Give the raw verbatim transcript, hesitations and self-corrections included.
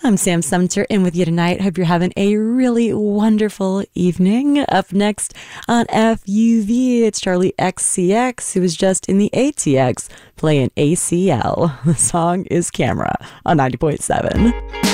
I'm Sam Sumter in with you tonight. Hope you're having a really wonderful evening. Up next on F U V, it's Charlie X C X, who was just in the A T X playing A C L. The song is Camera on ninety point seven.